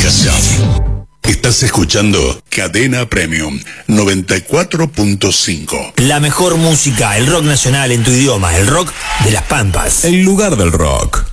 comunicación. Estás escuchando Cadena Premium 94.5. La mejor música, el rock nacional en tu idioma, el rock de las Pampas. El lugar del rock.